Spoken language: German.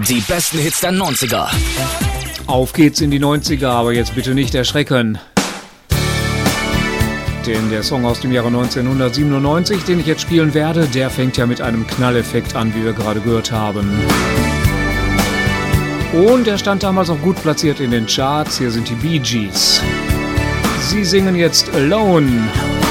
Die besten Hits der 90er. Auf geht's in die 90er, aber jetzt bitte nicht erschrecken. Denn der Song aus dem Jahre 1997, den ich jetzt spielen werde, der fängt ja mit einem Knalleffekt an, wie wir gerade gehört haben. Und er stand damals auch gut platziert in den Charts. Hier sind die Bee Gees. Sie singen jetzt Alone.